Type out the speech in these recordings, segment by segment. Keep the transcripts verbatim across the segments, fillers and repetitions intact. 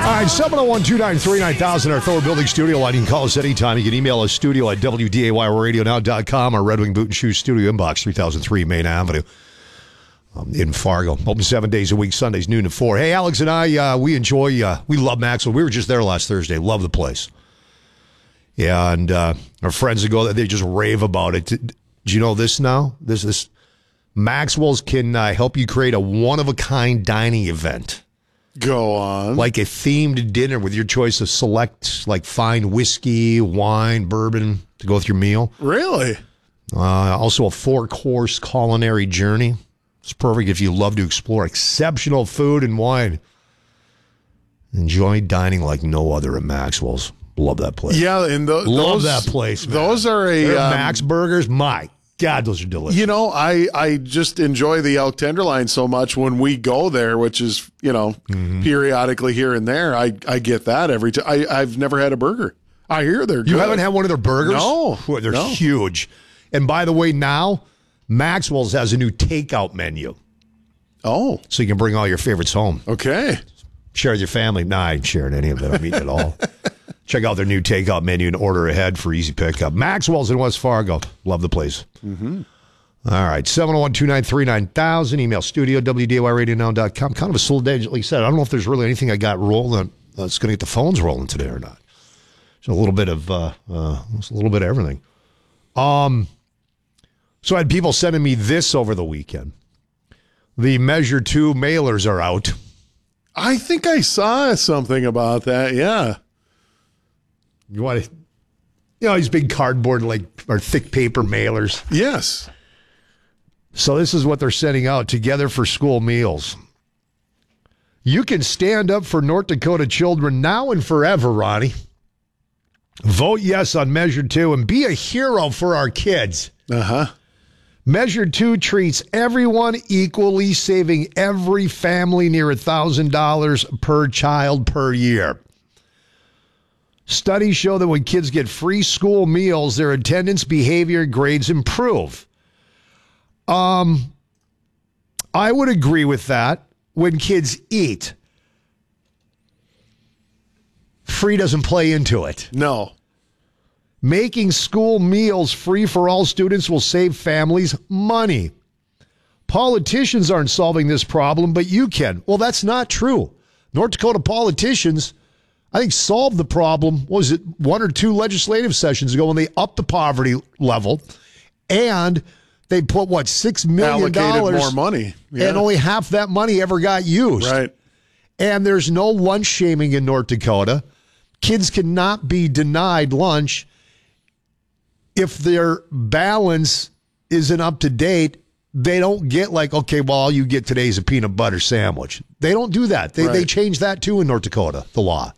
right, seven oh one, two nine three, nine thousand, our Thor Building studio line. You can call us anytime. You can email us studio at W D A Y radio now dot com. Our Red Wing Boot and Shoes studio inbox, three thousand three Main Avenue um, in Fargo. Open seven days a week, Sundays noon to four. Hey, Alex and I, uh, we enjoy, uh, we love Maxwell. We were just there last Thursday. Love the place. Yeah, and uh, our friends that go there, they just rave about it. Do you know this now? This this Maxwell's can uh, help you create a one-of-a-kind dining event. Go on. Like a themed dinner with your choice of select, like fine whiskey, wine, bourbon to go with your meal. Really? Uh, also a four-course culinary journey. It's perfect if you love to explore exceptional food and wine. Enjoy dining like no other at Maxwell's. Love that place. Yeah, and th- Love those, that place, man. Those are a... Um, Max Burgers, my God, those are delicious. You know, I, I just enjoy the elk tenderloin so much when we go there, which is, you know, mm-hmm. periodically here and there. I, I get that every time. I, I've never had a burger. I hear they're good. You haven't had one of their burgers? No. Boy, they're no. huge. And by the way, now, Maxwell's has a new takeout menu. Oh. So you can bring all your favorites home. Okay. Share with your family. Nah, I ain't sharing any of it. I'm eating it all. Check out their new takeout menu and order ahead for easy pickup. Maxwell's in West Fargo. Love the place. Mm-hmm. All right. seven oh one, two nine three, nine thousand. Email studio, W D A Y radio now dot com. Kind of a slow day. Like you said, I don't know if there's really anything I got rolling that's going to get the phones rolling today or not. So a little bit of, uh, uh, a little bit of everything. Um, so I had people sending me this over the weekend. The Measure two mailers are out. I think I saw something about that. Yeah. You want to, you know, these big cardboard, like, or thick paper mailers. Yes. So this is what they're sending out, Together for School Meals. You can stand up for North Dakota children now and forever, Ronnie. Vote yes on Measure two and be a hero for our kids. Uh-huh. Measure two treats everyone equally, saving every family near one thousand dollars per child per year. Studies show that when kids get free school meals, their attendance, behavior, and grades improve. Um, I would agree with that. When kids eat, free doesn't play into it. No. Making school meals free for all students will save families money. Politicians aren't solving this problem, but you can. Well, that's not true. North Dakota politicians, I think, solved the problem, what was it, one or two legislative sessions ago when they upped the poverty level and they put, what, six million dollars. Allocated more money. Yeah. And only half that money ever got used. Right. And there's no lunch shaming in North Dakota. Kids cannot be denied lunch if their balance isn't up to date. They don't get like, okay, well, all you get today is a peanut butter sandwich. They don't do that. They, right. they changed that too in North Dakota, the law.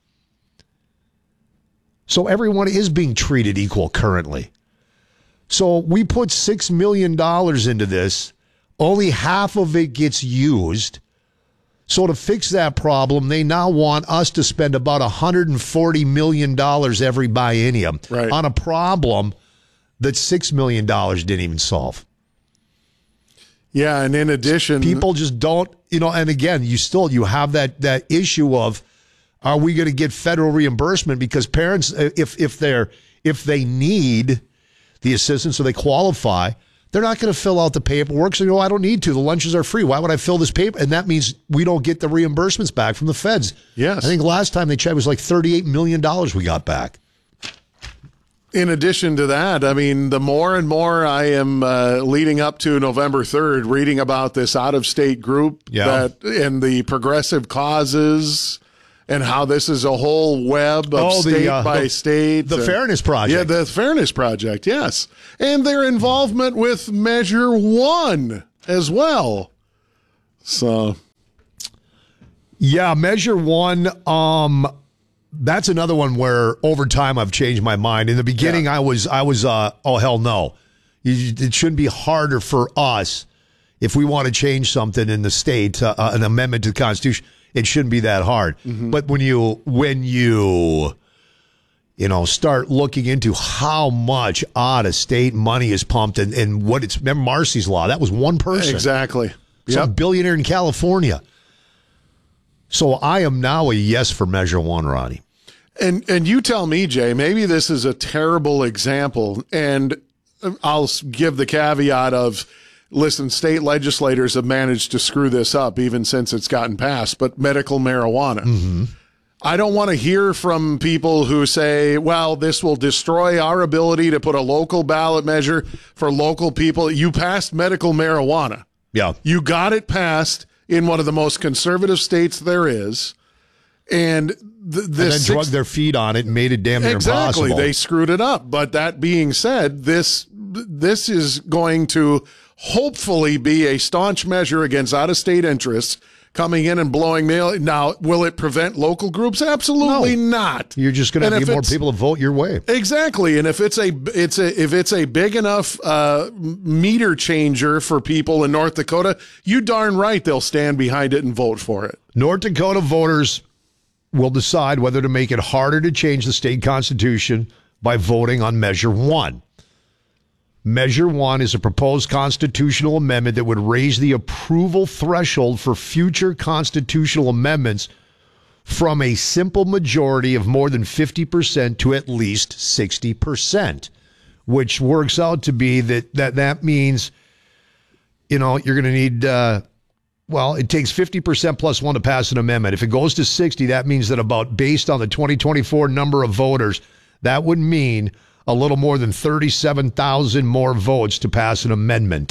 So everyone is being treated equal currently. So we put six million dollars into this. Only half of it gets used. So to fix that problem, they now want us to spend about one hundred forty million dollars every biennium right. on a problem that six million dollars didn't even solve. Yeah, and in addition... People just don't, you know, and again, you still, you have that that issue of, are we going to get federal reimbursement? Because parents, if if they're if they need the assistance or they qualify, they're not going to fill out the paperwork. So, you know, I don't need to. The lunches are free. Why would I fill this paper? And that means we don't get the reimbursements back from the feds. Yes. I think last time they checked, it was like thirty-eight million dollars we got back. In addition to that, I mean, the more and more I am uh, leading up to November third, reading about this out-of-state group yeah. that and the progressive causes and how this is a whole web of oh, state the, uh, by the, state. The and, Fairness Project. Yeah, the Fairness Project, yes. And their involvement with Measure One as well. So, yeah, Measure One, um, that's another one where over time I've changed my mind. In the beginning, yeah. I was, I was, uh, oh, hell no. It shouldn't be harder for us if we want to change something in the state, uh, an amendment to the Constitution. It shouldn't be that hard. Mm-hmm. But when you, when you, you know, start looking into how much out-of-state money is pumped and, and what it's, remember Marcy's Law, that was one person. Exactly. Some yep. billionaire in California. So I am now a yes for Measure One, Ronnie. And and you tell me, Jay, maybe this is a terrible example, and I'll give the caveat of, listen, state legislators have managed to screw this up even since it's gotten passed, but medical marijuana. Mm-hmm. I don't want to hear from people who say, well, this will destroy our ability to put a local ballot measure for local people. You passed medical marijuana. Yeah. You got it passed in one of the most conservative states there is. And, th- this and then six- drugged their feet on it and made it damn near exactly. impossible. They screwed it up. But that being said, this this is going to hopefully be a staunch measure against out-of-state interests coming in and blowing mail. Now, will it prevent local groups? Absolutely No. not. You're just going to And get if more it's- people to vote your way. Exactly, and if it's a it's a if it's a big enough uh, meter changer for people in North Dakota, you darn right they'll stand behind it and vote for it. North Dakota voters will decide whether to make it harder to change the state constitution by voting on Measure One. Measure One is a proposed constitutional amendment that would raise the approval threshold for future constitutional amendments from a simple majority of more than fifty percent to at least sixty percent, which works out to be that that, that means, you know, you're going to need, uh, well, it takes fifty percent plus one to pass an amendment. If it goes to sixty, that means that about, based on the twenty twenty-four number of voters, that would mean a little more than thirty-seven thousand more votes to pass an amendment.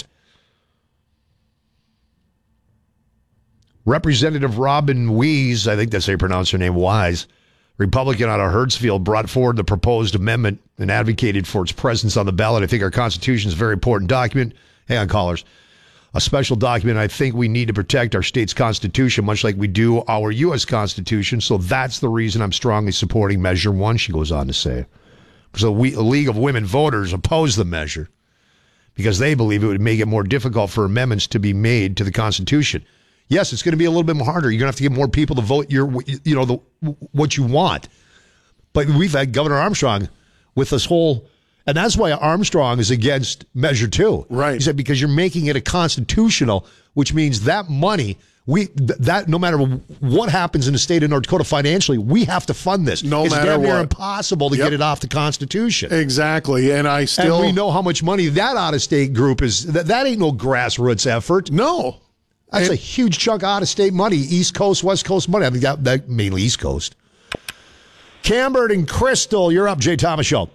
Representative Robin Wise, I think that's how you pronounce her name, Wise, Republican out of Hertzfield, brought forward the proposed amendment and advocated for its presence on the ballot. I think our Constitution is a very important document. Hang on, callers. A special document. I think we need to protect our state's Constitution, much like we do our U S Constitution. So that's the reason I'm strongly supporting Measure One, she goes on to say. So we, a League of Women Voters oppose the measure because they believe it would make it more difficult for amendments to be made to the Constitution. Yes, it's going to be a little bit more harder. You're going to have to get more people to vote your, you know, the what you want. But we've had Governor Armstrong with this whole, and that's why Armstrong is against Measure Two. Right. He said because you're making it a constitutional, which means that money, we that no matter what happens in the state of North Dakota financially, we have to fund this. No it's matter damn near what. impossible to Yep. get it off the Constitution. Exactly, and I still And we know how much money that out-of-state group is. That, that ain't no grassroots effort. no. That's And- a huge chunk of out-of-state money, East Coast, West Coast money. I think that, that mainly East Coast. Cambert and Crystal, you're up, Jay Thomas Show.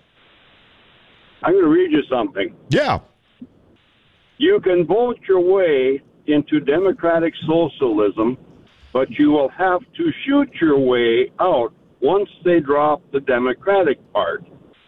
I'm going to read you something. Yeah. You can vote your way into democratic socialism, but you will have to shoot your way out once they drop the democratic part.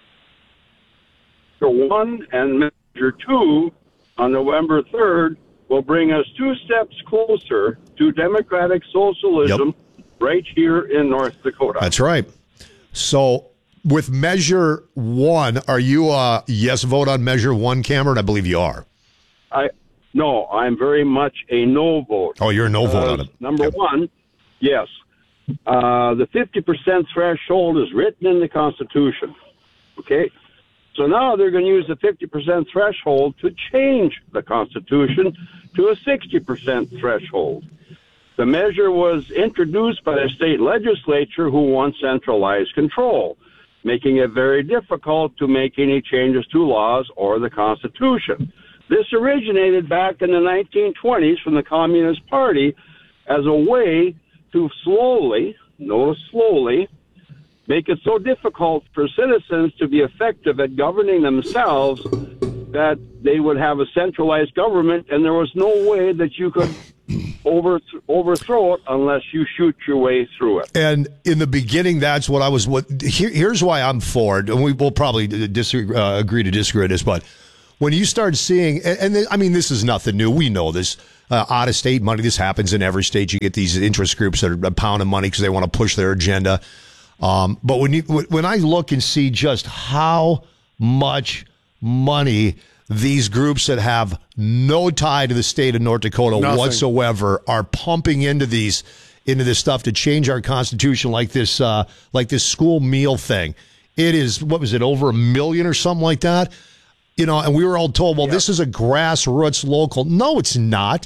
Measure one and Measure two on November third will bring us two steps closer to democratic socialism right here in North Dakota. That's right. So with Measure One, are you a yes vote on Measure One, Cameron? I believe you are. I no, I'm very much a no vote. Oh, you're a no vote on it. Number Yep. one, yes. Uh, the fifty percent threshold is written in the Constitution. Okay? So now they're going to use the fifty percent threshold to change the Constitution to a sixty percent threshold. The measure was introduced by the state legislature who wants centralized control, making it very difficult to make any changes to laws or the Constitution. This originated back in the nineteen twenties from the Communist Party as a way to slowly, notice slowly, make it so difficult for citizens to be effective at governing themselves that they would have a centralized government, and there was no way that you could over, overthrow it unless you shoot your way through it. And in the beginning, that's what I was. What here, here's why I'm for it, and we will probably disagree, uh, agree to disagree on this. But when you start seeing, and, and th- I mean, this is nothing new. We know this. Uh, out of state money. This happens in every state. You get these interest groups that are pounding money because they want to push their agenda. Um, but when you when I look and see just how much money these groups that have no tie to the state of North Dakota Nothing. whatsoever are pumping into these into this stuff to change our constitution, like this uh, like this school meal thing. It is, what was it, over a million or something like that? You know, and we were all told, well, Yeah. this is a grassroots local. No, it's not.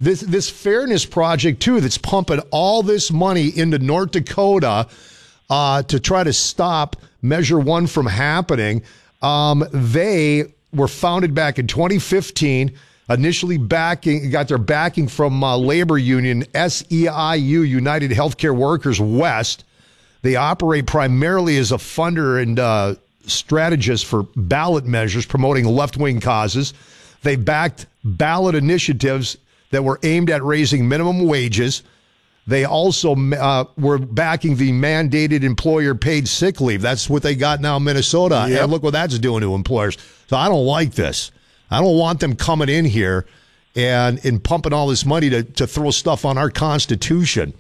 this this fairness project too, that's pumping all this money into North Dakota uh, to try to stop Measure One from happening. Um, they were founded back in twenty fifteen. Initially backing, got their backing from uh, labor union S E I U, United Healthcare Workers West. They operate primarily as a funder and uh, strategist for ballot measures promoting left-wing causes. They backed ballot initiatives that were aimed at raising minimum wages. They also uh, were backing the mandated employer-paid sick leave. That's what they got now in Minnesota. Yep. And look what that's doing to employers. So I don't like this. I don't want them coming in here and, and pumping all this money to, to throw stuff on our Constitution.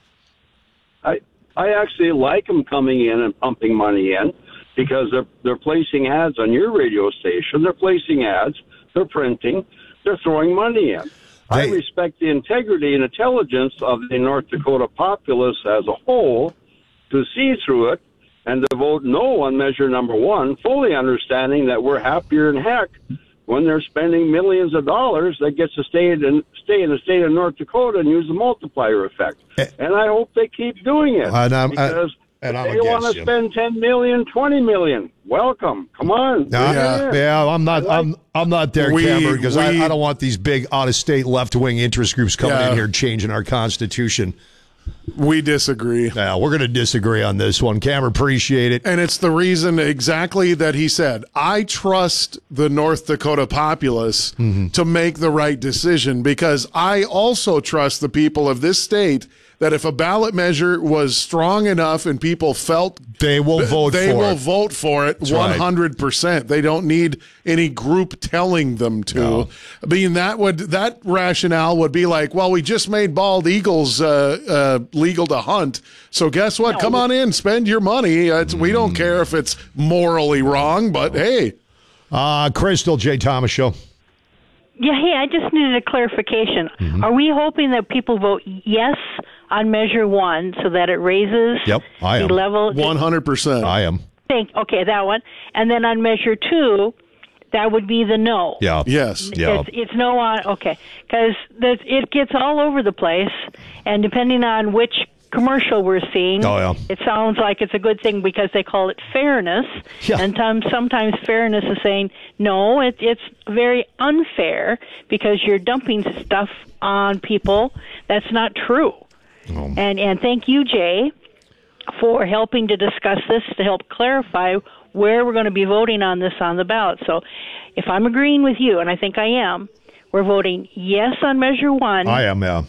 I I actually like them coming in and pumping money in because they're they're placing ads on your radio station. They're placing ads. They're printing. They're throwing money in. I They- respect the integrity and intelligence of the North Dakota populace as a whole to see through it and to vote no on measure number one, fully understanding that we're happier than heck when they're spending millions of dollars that gets to stay in, stay in the state of North Dakota and use the multiplier effect. And I hope they keep doing it. And I'm- I- because and I'm if they want against to you. spend ten million, twenty million, welcome. Come on. Nah, Yeah. yeah, I'm not. I like- I'm. I'm not there, We- Cameron, because I, we- I don't want these big out-of-state left-wing interest groups coming Yeah. in here changing our Constitution. We disagree. Yeah, we're going to disagree on this one. Cameron, appreciate it. And it's the reason exactly that he said, I trust the North Dakota populace to make the right decision because I also trust the people of this state that if a ballot measure was strong enough and people felt They will vote they for will it. vote for it right. one hundred percent. They don't need any group telling them to. No. I mean, that would that rationale would be like, well, we just made bald eagles uh, uh, legal to hunt. So guess what? Come on in, spend your money. It's, We don't care if it's morally wrong, but hey. Uh, Crystal, Jay Thomas Show. Yeah, hey, I just needed a clarification. Mm-hmm. Are we hoping that people vote yes on Measure One so that it raises Yep, I the am. level? one hundred percent. I am. Think, okay, that one. And then on Measure Two, that would be the no. Yeah. Yes. Yeah. It's, it's no on, okay. Because it gets all over the place, and depending on which commercial we're seeing, Oh, yeah. it sounds like it's a good thing because they call it fairness. Yeah. And some, sometimes fairness is saying, no, it, it's very unfair because you're dumping stuff on people. That's not true. Oh. And and thank you, Jay, for helping to discuss this to help clarify where we're going to be voting on this on the ballot. So if I'm agreeing with you, and I think I am, we're voting yes on Measure One. I am, yeah.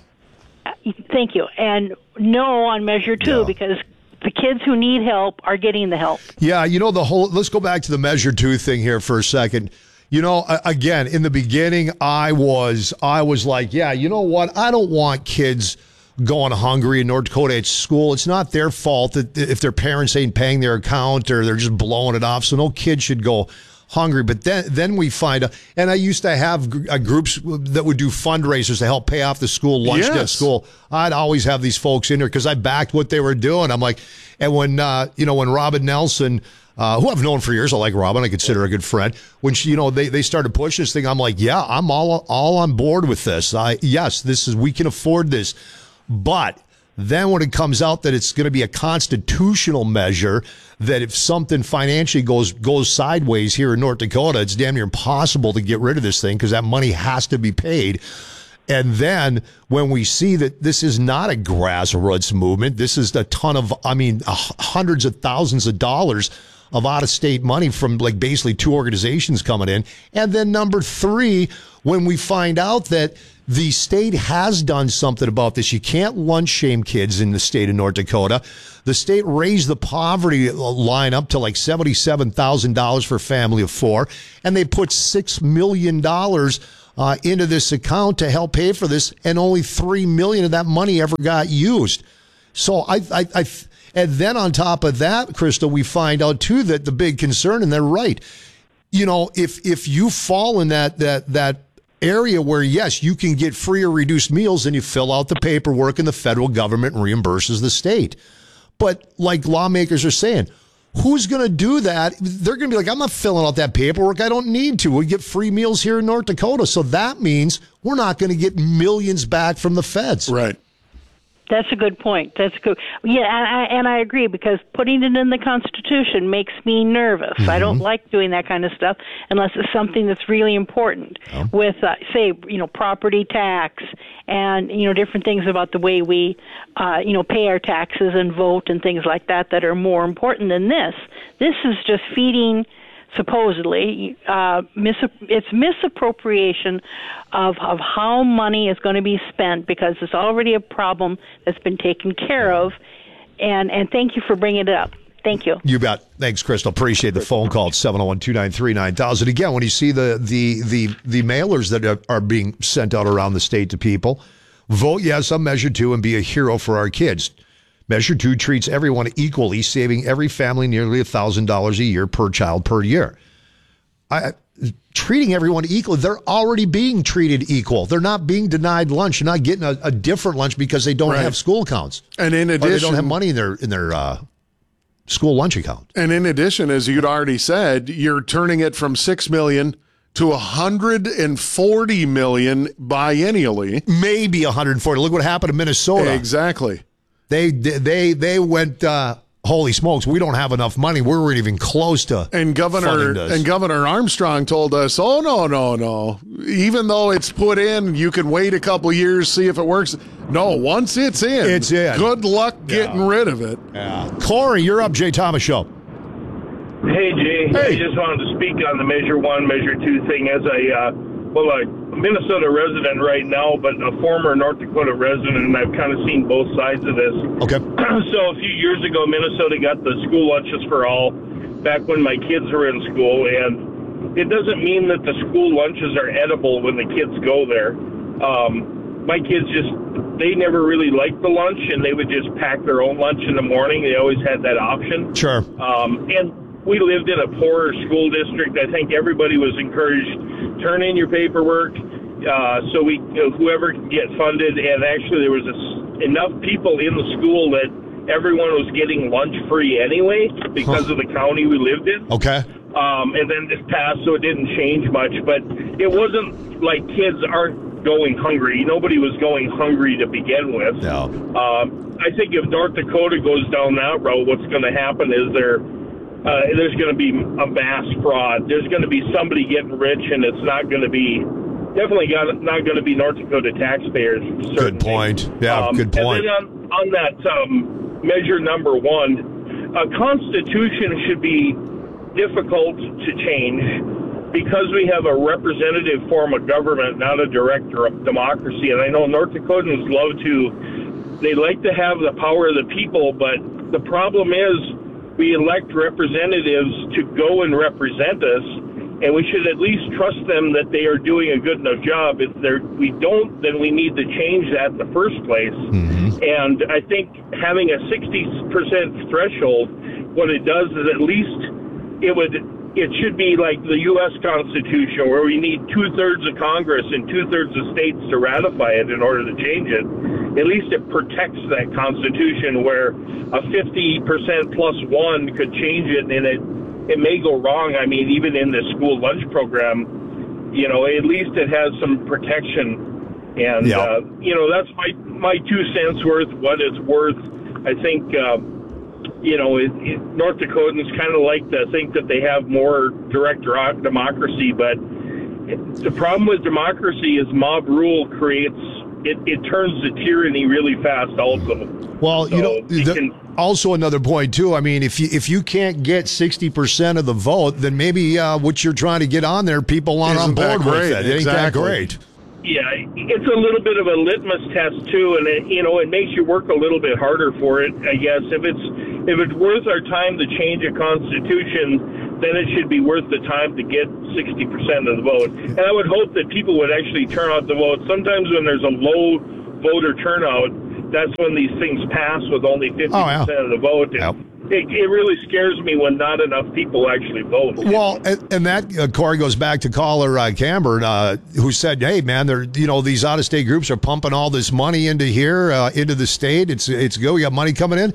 Thank you. And no on Measure Two Yeah. because the kids who need help are getting the help. Yeah, you know, the whole, let's go back to the Measure Two thing here for a second. You know, a- again, in the beginning, I was, I was like, yeah, you know what? I don't want kids going hungry in North Dakota at school. It's not their fault that if their parents ain't paying their account or they're just blowing it off. So no kid should go hungry. But then, then we find out, and I used to have gr- uh, groups that would do fundraisers to help pay off the school lunch at Yes. school. I'd always have these folks in there because I backed what they were doing. I'm like, and when, uh, you know, when Robin Nelson, uh, who I've known for years, I like Robin, I consider her a good friend. When she, you know, they, they started pushing this thing, I'm like, yeah, I'm all, all on board with this. I, yes, this is, we can afford this. But then when it comes out that it's going to be a constitutional measure, that if something financially goes goes sideways here in North Dakota, it's damn near impossible to get rid of this thing because that money has to be paid. And then when we see that this is not a grassroots movement, this is a ton of, I mean, uh, hundreds of thousands of dollars of out-of-state money from like basically two organizations coming in. And then number three, when we find out that the state has done something about this, you can't lunch shame kids in the state of North Dakota. The state raised the poverty line up to like seventy-seven thousand dollars for a family of four, and they put six million dollars uh, into this account to help pay for this, and only three million dollars of that money ever got used. So I, I, I, and then on top of that, Crystal, we find out too that the big concern, and they're right. You know, if if you fall in that that that area where yes, you can get free or reduced meals, and you fill out the paperwork, and the federal government reimburses the state. But like lawmakers are saying, who's going to do that? They're going to be like, I'm not filling out that paperwork. I don't need to. We get free meals here in North Dakota. So that means we're not going to get millions back from the feds. Right. That's a good point. That's good. Yeah, and I, and I agree, because putting it in the Constitution makes me nervous. Mm-hmm. I don't like doing that kind of stuff unless it's something that's really important. Oh. With, uh, say, you know, property tax and, you know, different things about the way we, uh, you know, pay our taxes and vote and things like that that are more important than this. This is just feeding, supposedly, uh, mis- it's misappropriation of, of how money is going to be spent, because it's already a problem that's been taken care of. And, and thank you for bringing it up. Thank you. You bet. Thanks, Crystal. Appreciate the phone call at seven oh one, two nine three, nine thousand. Again, when you see the, the, the, the mailers that are, are being sent out around the state to people, vote yes on Measure two and be a hero for our kids. Measure two treats everyone equally, saving every family nearly one thousand dollars a year per child per year. I, treating everyone equal, they're already being treated equal. They're not being denied lunch. They're not getting a, a different lunch because they don't right. have school accounts. And in addition, or they don't have money in their in their uh, school lunch account. And in addition, as you'd already said, you're turning it from six million to one hundred forty million biennially. Maybe one hundred forty. Look what happened in Minnesota. Exactly. They they they went. Uh, Holy smokes, we don't have enough money. We weren't even close to and Governor and Governor Armstrong told us, oh, no, no, no. Even though it's put in, you can wait a couple years, see if it works. No, once it's in, it's in. Good luck getting yeah. rid of it. Yeah. Corey, you're up, Jay Thomas Show. Hey, Jay. Hey. I just wanted to speak on the Measure one, Measure two thing as a, uh, well, a Minnesota resident right now, but a former North Dakota resident, and I've kind of seen both sides of this. Okay. So a few years ago, Minnesota got the school lunches for all back when my kids were in school, and it doesn't mean that the school lunches are edible when the kids go there. Um, my kids just, they never really liked the lunch, and they would just pack their own lunch in the morning. They always had that option. Sure. Um, and we lived in a poorer school district. I think everybody was encouraged, turn in your paperwork, uh, so we, uh, whoever can get funded. And actually there was a, enough people in the school that everyone was getting lunch free anyway because huh. of the county we lived in. Okay. Um, and then this passed, so it didn't change much. But it wasn't like kids aren't going hungry. Nobody was going hungry to begin with. No. Um, I think if North Dakota goes down that road, what's going to happen is there, uh, there's going to be a mass fraud. There's going to be somebody getting rich, and it's not going to be, definitely got, not going to be North Dakota taxpayers. Certainly. Good point. Yeah, um, good point. And then on, on that um, measure number one, a constitution should be difficult to change because we have a representative form of government, not a direct democracy. And I know North Dakotans love to, they like to have the power of the people, but the problem is we elect representatives to go and represent us, and we should at least trust them that they are doing a good enough job. If they're, we don't, then we need to change that in the first place. Mm-hmm. And I think having a sixty percent threshold, what it does is at least it would, it should be like the U S Constitution, where we need two-thirds of Congress and two-thirds of states to ratify it in order to change it. At least it protects that Constitution, where a fifty percent plus one could change it, and it it may go wrong. I mean, even in the school lunch program, you know, at least it has some protection. And, yeah. uh, you know, that's my, my two cents worth, what it's worth. I think, uh, you know, it, it, North Dakotans kind of like to think that they have more direct democracy, but it, the problem with democracy is mob rule creates, it, it turns to tyranny really fast also. Well, so you know, the, can, also another point too. I mean, if you if you can't get sixty percent of the vote, then maybe uh, what you're trying to get on there, people aren't on board with it. It ain't that great. Yeah, it's a little bit of a litmus test too, and it, you know, it makes you work a little bit harder for it. I guess if it's if it's worth our time to change a constitution, then it should be worth the time to get sixty percent of the vote. And I would hope that people would actually turn out the vote. Sometimes when there's a low voter turnout, that's when these things pass with only fifty percent oh, yeah. of the vote. Yep. It, it really scares me when not enough people actually vote. Well, and, and that, uh, Corey, goes back to caller uh, Camber, uh, who said, hey, man, they're, you know, these out-of-state groups are pumping all this money into here, uh, into the state. It's, it's go. You got money coming in.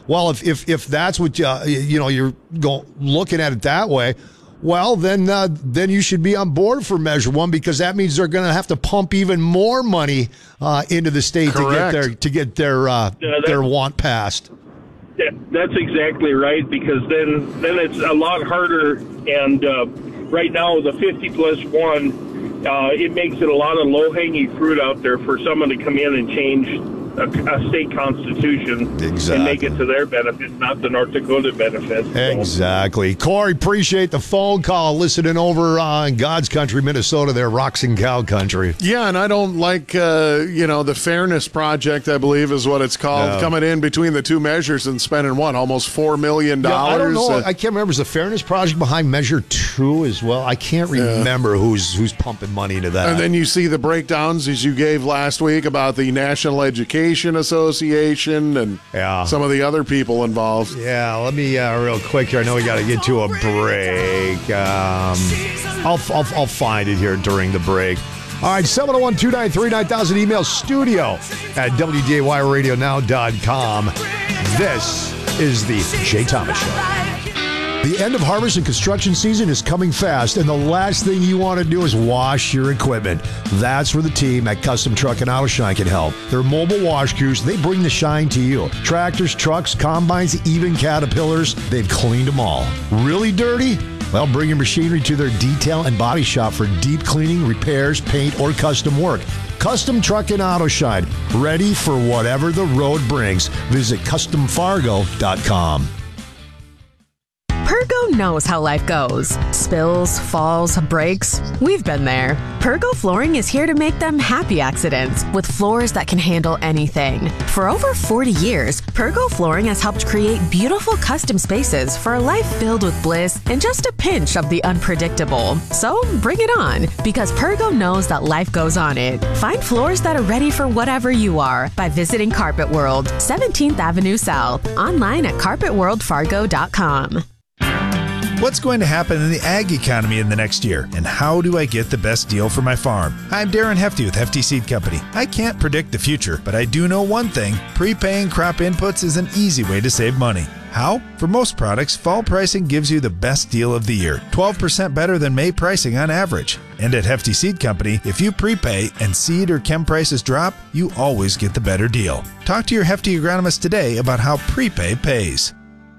Well, if if, if that's what uh, you know, you're go, looking at it that way, well, then uh, then you should be on board for Measure One, because that means they're going to have to pump even more money uh, into the state Correct. to get their to get their uh, Yeah, their want passed. Yeah, that's exactly right, because then then it's a lot harder. And uh, right now, the fifty plus one, uh, it makes it a lot of low-hanging fruit out there for someone to come in and change a, a state constitution Exactly. and make it to their benefit, not the North Dakota benefit. So, Exactly. Corey, appreciate the phone call. Listening over uh, in God's country, Minnesota, there, Rocks and Cow country. Yeah, and I don't like, uh, you know, the Fairness Project, I believe is what it's called, No. coming in between the two measures and spending, what, almost four million Yeah, dollars? I don't know. Uh, I can't remember. Is the Fairness Project behind Measure Two as well? I can't remember who's who's pumping money into that. And then you see the breakdowns as you gave last week about the National Education Association and Yeah. some of the other people involved. Yeah, let me uh, real quick here. I know we got to get to a break. Um, I'll, I'll I'll find it here during the break. All right, seven oh one, two nine three, nine thousand, email studio at W D A Y radio now dot com. This is the Jay Thomas Show. The end of harvest and construction season is coming fast, and the last thing you want to do is wash your equipment. That's where the team at Custom Truck and Auto Shine can help. They're mobile wash crews. They bring the shine to you. Tractors, trucks, combines, even Caterpillars, they've cleaned them all. Really dirty? Well, bring your machinery to their detail and body shop for deep cleaning, repairs, paint, or custom work. Custom Truck and Auto Shine, ready for whatever the road brings. Visit custom fargo dot com. Pergo knows how life goes. Spills, falls, breaks. We've been there. Pergo Flooring is here to make them happy accidents with floors that can handle anything. For over forty years, Pergo Flooring has helped create beautiful custom spaces for a life filled with bliss and just a pinch of the unpredictable. So bring it on, because Pergo knows that life goes on it. Find floors that are ready for whatever you are by visiting Carpet World, seventeenth Avenue South, online at carpet world fargo dot com. What's going to happen in the ag economy in the next year, and how do I get the best deal for my farm? I'm Darren Hefty with Hefty Seed Company. I can't predict the future, but I do know one thing. Prepaying crop inputs is an easy way to save money. How? For most products, fall pricing gives you the best deal of the year, twelve percent better than May pricing on average. And at Hefty Seed Company, if you prepay and seed or chem prices drop, you always get the better deal. Talk to your Hefty agronomist today about how prepay pays.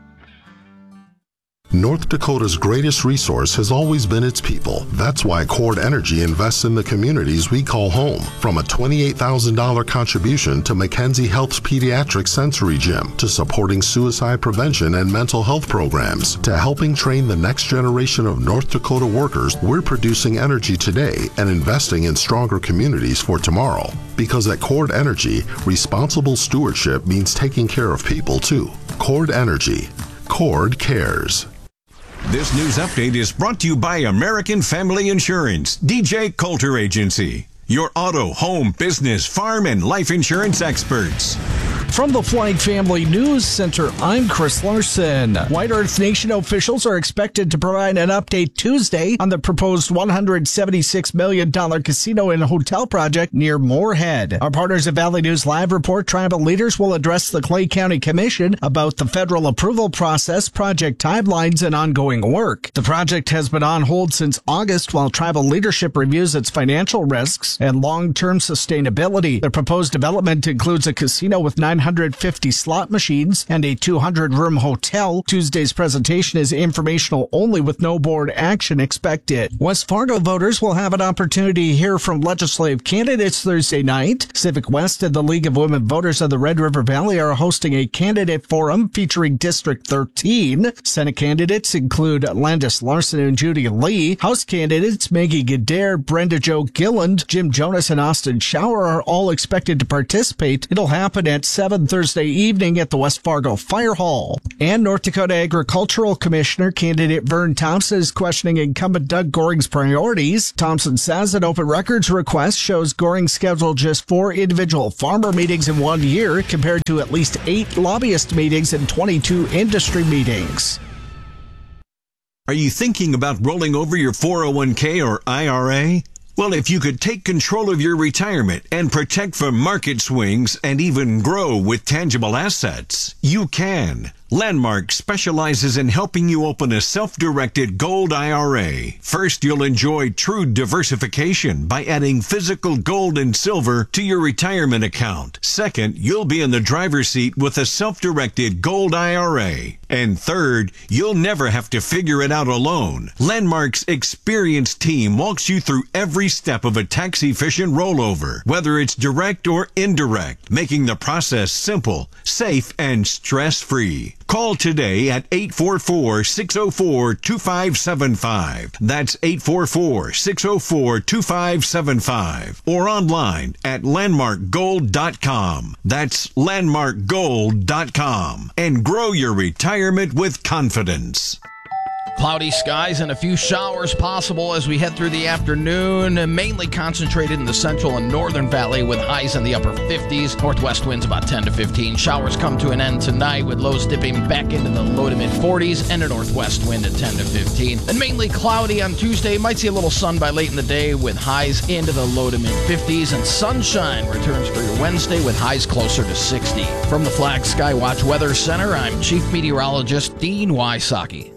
North Dakota's greatest resource has always been its people. That's why Cord Energy invests in the communities we call home. From a twenty-eight thousand dollars contribution to Mackenzie Health's Pediatric Sensory Gym, to supporting suicide prevention and mental health programs, to helping train the next generation of North Dakota workers, we're producing energy today and investing in stronger communities for tomorrow. Because at Cord Energy, responsible stewardship means taking care of people too. Cord Energy. Cord cares. This news update is brought to you by American Family Insurance, D J Coulter Agency, your auto, home, business, farm, and life insurance experts. From the Flying Family News Center, I'm Chris Larson. White Earth Nation officials are expected to provide an update Tuesday on the proposed one hundred seventy-six million dollars casino and hotel project near Moorhead. Our partners at Valley News Live report tribal leaders will address the Clay County Commission about the federal approval process, project timelines, and ongoing work. The project has been on hold since August while tribal leadership reviews its financial risks and long-term sustainability. The proposed development includes a casino with nine hundred fifty slot machines and a two hundred room hotel. Tuesday's presentation is informational only with no board action expected. West Fargo voters will have an opportunity to hear from legislative candidates Thursday night. Civic West and the League of Women Voters of the Red River Valley are hosting a candidate forum featuring District thirteen. Senate candidates include Landis Larson and Judy Lee. House candidates Maggie Gadare, Brenda Jo Gilland, Jim Jonas, and Austin Schauer are all expected to participate. It'll happen at seven Thursday evening at the West Fargo Fire Hall. And North Dakota Agricultural Commissioner candidate Vern Thompson is questioning incumbent Doug Goring's priorities. Thompson says an open records request shows Goring scheduled just four individual farmer meetings in one year compared to at least eight lobbyist meetings and twenty-two industry meetings. Are you thinking about rolling over your four oh one k or I R A? Well, if you could take control of your retirement and protect from market swings and even grow with tangible assets, you can. Landmark specializes in helping you open a self-directed gold I R A. First, you'll enjoy true diversification by adding physical gold and silver to your retirement account. Second, you'll be in the driver's seat with a self-directed gold I R A. And third, you'll never have to figure it out alone. Landmark's experienced team walks you through every step of a tax-efficient rollover, whether it's direct or indirect, making the process simple, safe, and stress-free. Call today at eight four four, six zero four, two five seven five. That's eight four four, six zero four, two five seven five. Or online at landmark gold dot com. That's landmark gold dot com. And grow your retirement with confidence. Cloudy skies and a few showers possible as we head through the afternoon, mainly concentrated in the central and northern valley with highs in the upper fifties. Northwest winds about ten to fifteen. Showers come to an end tonight with lows dipping back into the low to mid forties and a northwest wind at ten to fifteen. And mainly cloudy on Tuesday. Might see a little sun by late in the day with highs into the low to mid fifties. And sunshine returns for your Wednesday with highs closer to sixty. From the Flag Skywatch Weather Center, I'm Chief Meteorologist Dean Wysocki.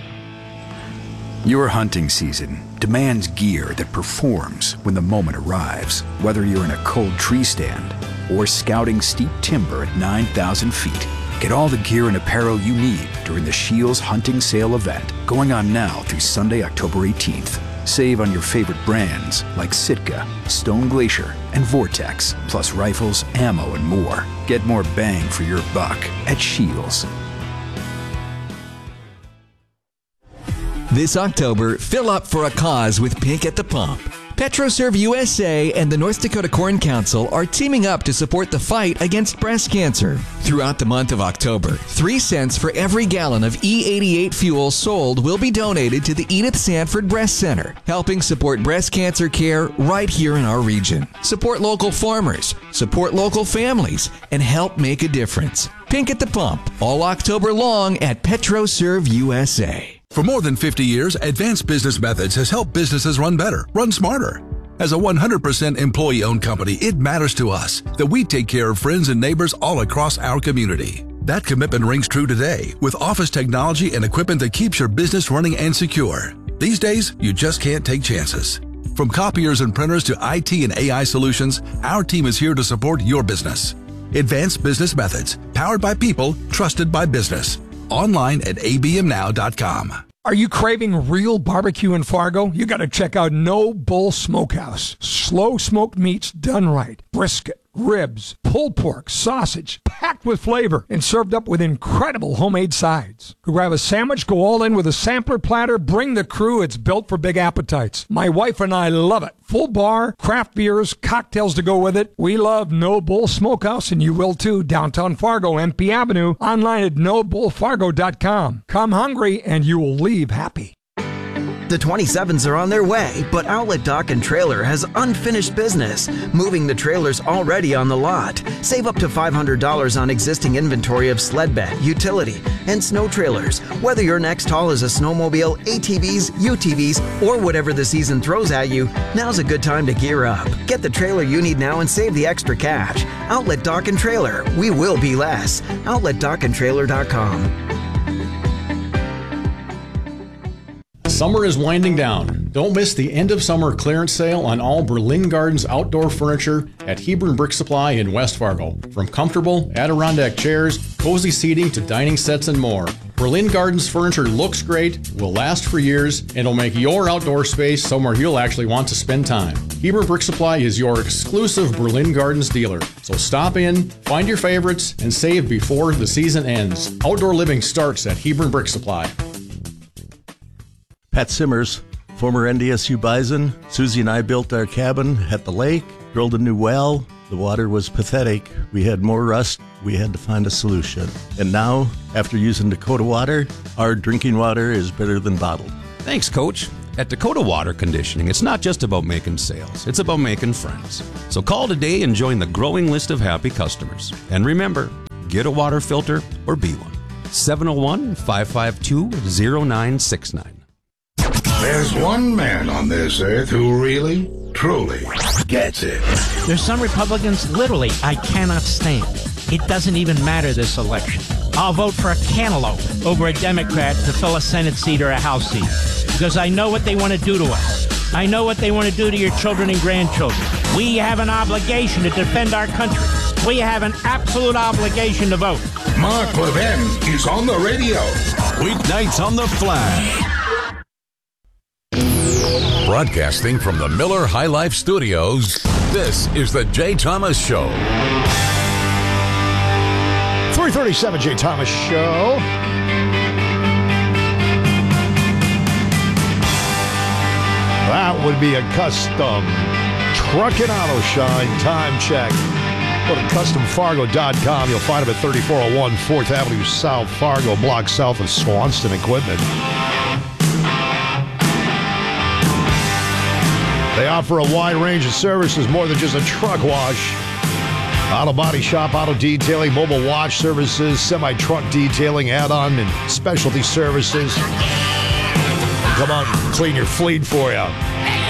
Your hunting season demands gear that performs when the moment arrives. Whether you're in a cold tree stand or scouting steep timber at nine thousand feet, get all the gear and apparel you need during the Scheels Hunting Sale event going on now through Sunday, October eighteenth. Save on your favorite brands like Sitka, Stone Glacier, and Vortex, plus rifles, ammo, and more. Get more bang for your buck at Scheels. This October, fill up for a cause with Pink at the Pump. PetroServe U S A and the North Dakota Corn Council are teaming up to support the fight against breast cancer. Throughout the month of October, three cents for every gallon of E eighty-eight fuel sold will be donated to the Edith Sanford Breast Center, helping support breast cancer care right here in our region. Support local farmers, support local families, and help make a difference. Pink at the Pump, all October long at PetroServe U S A. For more than fifty years, Advanced Business Methods has helped businesses run better, run smarter. As a one hundred percent employee-owned company, it matters to us that we take care of friends and neighbors all across our community. That commitment rings true today with office technology and equipment that keeps your business running and secure. These days, you just can't take chances. From copiers and printers to I T and A I solutions, our team is here to support your business. Advanced Business Methods, powered by people, trusted by business. Online at a b m now dot com. Are you craving real barbecue in Fargo? You got to check out No Bull Smokehouse. Slow smoked meats done right. Brisket, ribs, pulled pork, sausage, packed with flavor and served up with incredible homemade sides. Grab a sandwich, go all in with a sampler platter, bring the crew. It's built for big appetites. My wife and I love it. Full bar, craft beers, cocktails to go with it. We love No Bull Smokehouse, and you will too. Downtown Fargo, M P Avenue, online at no bull fargo dot com. Come hungry and you will leave happy. The twenty-sevens are on their way, but Outlet Dock and Trailer has unfinished business, moving the trailers already on the lot. Save up to five hundred dollars on existing inventory of sled bed, utility, and snow trailers. Whether your next haul is a snowmobile, A T Vs, U T Vs, or whatever the season throws at you, now's a good time to gear up. Get the trailer you need now and save the extra cash. Outlet Dock and Trailer. We will be less. outlet dock and trailer dot com. Summer is winding down. Don't miss the end of summer clearance sale on all Berlin Gardens outdoor furniture at Hebron Brick Supply in West Fargo. From comfortable Adirondack chairs, cozy seating to dining sets and more. Berlin Gardens furniture looks great, will last for years, and will make your outdoor space somewhere you'll actually want to spend time. Hebron Brick Supply is your exclusive Berlin Gardens dealer. So stop in, find your favorites, and save before the season ends. Outdoor living starts at Hebron Brick Supply. Pat Simmers, former N D S U Bison. Susie and I built our cabin at the lake, drilled a new well. The water was pathetic. We had more rust. We had to find a solution. And now, after using Dakota Water, our drinking water is better than bottled. Thanks, Coach. At Dakota Water Conditioning, it's not just about making sales. It's about making friends. So call today and join the growing list of happy customers. And remember, get a water filter or be one. seven oh one, five five two, oh nine six nine. There's one man on this earth who really, truly gets it. There's some Republicans, literally, I cannot stand. It doesn't even matter this election. I'll vote for a cantaloupe over a Democrat to fill a Senate seat or a House seat. Because I know what they want to do to us. I know what they want to do to your children and grandchildren. We have an obligation to defend our country. We have an absolute obligation to vote. Mark Levin is on the radio. Weeknights on the Flash. Broadcasting from the Miller High Life Studios, this is the Jay Thomas Show. three thirty-seven Jay Thomas Show. That would be a custom truck and auto shine time check. Go to custom fargo dot com. You'll find them at thirty-four oh one fourth Avenue South, Fargo, block south of Swanston Equipment. They offer a wide range of services, more than just a truck wash. Auto body shop, auto detailing, mobile watch services, semi-truck detailing, add-on and specialty services. Come on, clean your fleet for you.